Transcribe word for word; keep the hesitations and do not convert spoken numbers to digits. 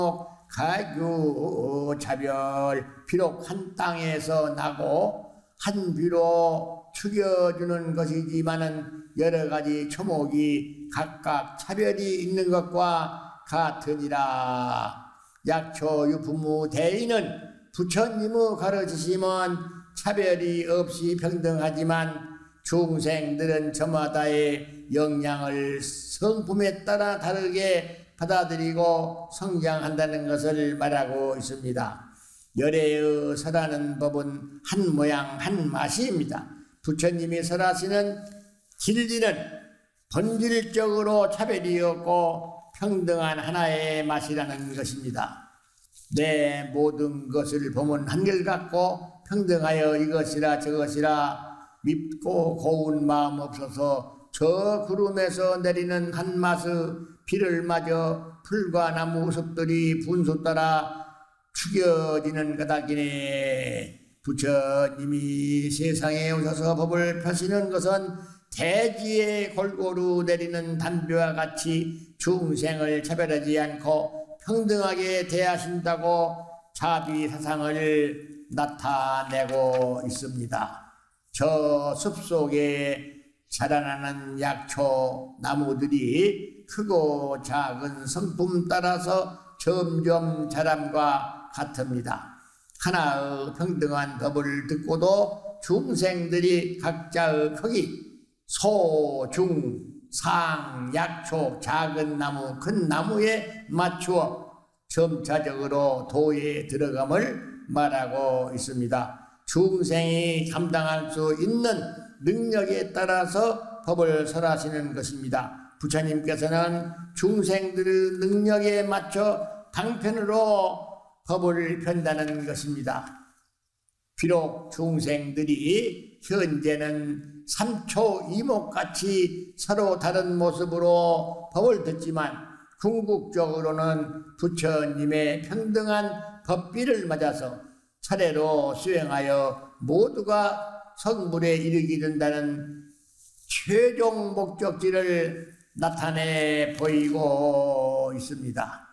가교 차별, 비록 한 땅에서 나고 한 비로 죽여주는 것이지만은 여러 가지 초목이 각각 차별이 있는 것과 같으니라. 약초 유부모 대인은 부처님의 가르치심은 차별이 없이 평등하지만 중생들은 저마다의 영향을 성품에 따라 다르게 받아들이고 성장한다는 것을 말하고 있습니다. 열애의 설하는 법은 한 모양 한 맛입니다. 부처님이 설하시는 진리는 본질적으로 차별이 없고 평등한 하나의 맛이라는 것입니다. 내 모든 것을 보면 한결같고 평등하여 이것이라 저것이라 밉고 고운 마음 없어서 저 구름에서 내리는 한마스 비를 맞아 풀과 나무 숲들이 분수 따라 죽여지는 까닭이네. 부처님이 세상에 오셔서 법을 펴시는 것은 대지에 골고루 내리는 담배와 같이 중생을 차별하지 않고 평등하게 대하신다고 자비사상을 나타내고 있습니다. 저 숲속에 자라나는 약초 나무들이 크고 작은 성품 따라서 점점 자람과 같습니다. 하나의 평등한 법을 듣고도 중생들이 각자의 크기, 소, 중, 상, 약초, 작은 나무, 큰 나무에 맞추어 점차적으로 도에 들어감을 말하고 있습니다. 중생이 감당할 수 있는 능력에 따라서 법을 설하시는 것입니다. 부처님께서는 중생들의 능력에 맞춰 방편으로 법을 편다는 것입니다. 비록 중생들이 현재는 삼초 이목같이 서로 다른 모습으로 법을 듣지만 궁극적으로는 부처님의 평등한 법비를 맞아서 차례로 수행하여 모두가 성불에 이르게 된다는 최종 목적지를 나타내 보이고 있습니다.